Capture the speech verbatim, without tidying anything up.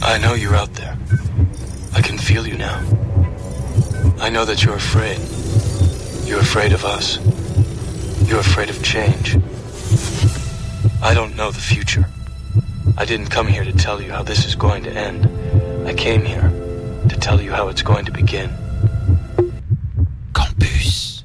I know you're out there. I can feel you now. I know that you're afraid. You're afraid of us. You're afraid of change. I don't know the future. I didn't come here to tell you how this is going to end. I came here to tell you how it's going to begin. Campus